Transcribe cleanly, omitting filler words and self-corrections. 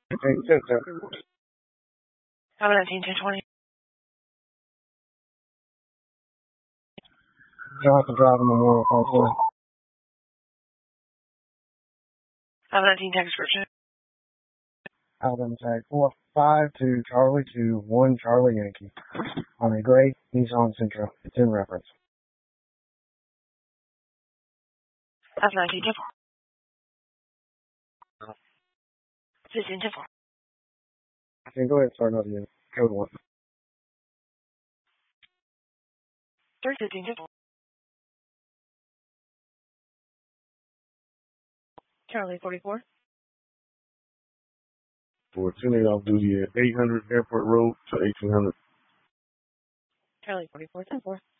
Have a 19-10-20. Jonathan Drive Memorial Parkway. Have a 19-10 description. Alabama tag 452 Charlie to 1 Charlie Yankee. On a gray Nissan Sentra. It's in reference. Have a 19-10. 15-10. Okay, go ahead and start another unit. Code 1. 15-10. Charlie 44. For 10-8 off duty at 800 Airport Road to 1800. Charlie 44-10-4.